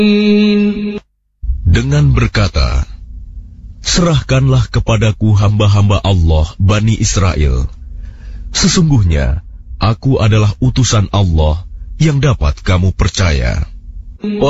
Dengan berkata, serahkanlah kepadaku hamba-hamba Allah Bani Israel. Sesungguhnya aku adalah utusan Allah yang dapat kamu percaya.